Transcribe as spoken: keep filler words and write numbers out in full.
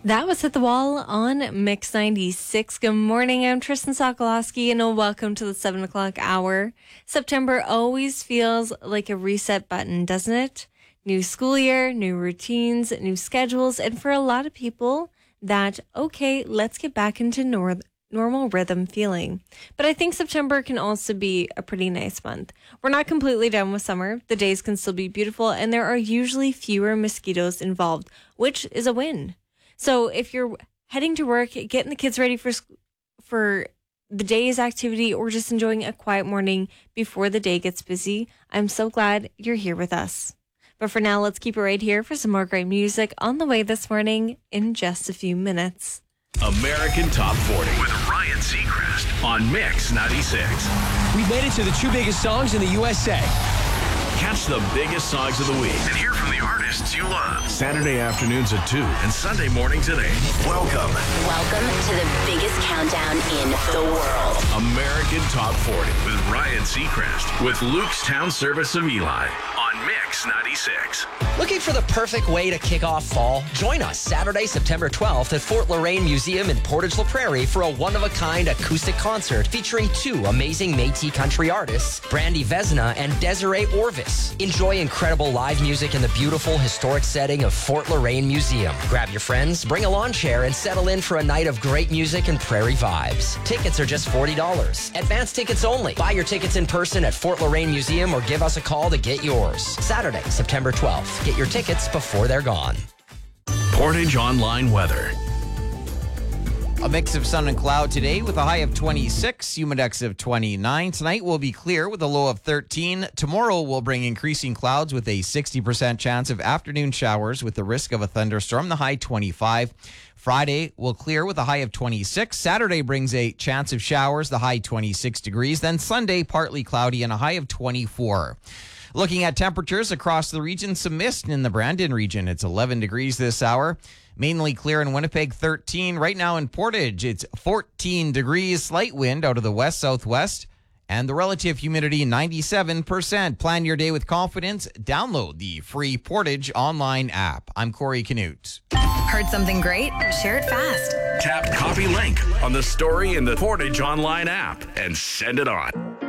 That was Hit the Wall on Mix ninety-six. Good morning, I'm Tristan Sokolowski, and welcome to the seven o'clock hour. September always feels like a reset button, doesn't it? New school year, new routines, new schedules, and for a lot of people, that, okay, let's get back into nor- normal rhythm feeling. But I think September can also be a pretty nice month. We're not completely done with summer. The days can still be beautiful, and there are usually fewer mosquitoes involved, which is a win. So if you're heading to work, getting the kids ready for for the day's activity, or just enjoying a quiet morning before the day gets busy, I'm so glad you're here with us. But for now, let's keep it right here for some more great music on the way this morning in just a few minutes. American Top forty with Ryan Seacrest on Mix ninety-six. We made it to the two biggest songs in the U S A. Catch the biggest songs of the week and hear from the artists you love. Saturday afternoons at two and Sunday mornings at eight. Welcome. Welcome to the biggest countdown in the world. American Top forty with Ryan Seacrest with Luke's Town Service of Eli on Mix ninety-six. Looking for the perfect way to kick off fall? Join us Saturday, September twelfth at Fort Loraine Museum in Portage La Prairie for a one-of-a-kind acoustic concert featuring two amazing Métis country artists, Brandy Vesna and Desiree Orvis. Enjoy incredible live music in the beautiful historic setting of Fort Loraine Museum. Grab your friends, bring a lawn chair, and settle in for a night of great music and prairie vibes. Tickets are just forty dollars. Advance tickets only. Buy your tickets in person at Fort Loraine Museum or give us a call to get yours. Saturday, September twelfth. Get your tickets before they're gone. Portage Online weather. A mix of sun and cloud today with a high of twenty-six, humidex of twenty-nine. Tonight will be clear with a low of thirteen. Tomorrow will bring increasing clouds with a sixty percent chance of afternoon showers with the risk of a thunderstorm, the high twenty-five. Friday will clear with a high of twenty-six. Saturday brings a chance of showers, the high twenty-six degrees. Then Sunday, partly cloudy and a high of twenty-four. Looking at temperatures across the region, some mist in the Brandon region. It's eleven degrees this hour. Mainly clear in Winnipeg, thirteen. Right now in Portage, it's fourteen degrees. Slight wind out of the west-southwest. And the relative humidity, ninety-seven percent. Plan your day with confidence. Download the free Portage online app. I'm Corey Canute. Heard something great? Share it fast. Tap copy link on the story in the Portage Online app and send it on.